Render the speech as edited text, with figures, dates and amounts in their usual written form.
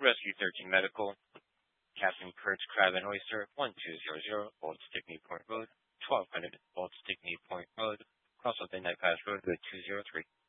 Rescue 13 Medical, Captain Kurt's Crab and Oyster, 1200 Old Stickney Point Road, 1200 Old Stickney Point Road, Crossville Night Pass Road, Good 203.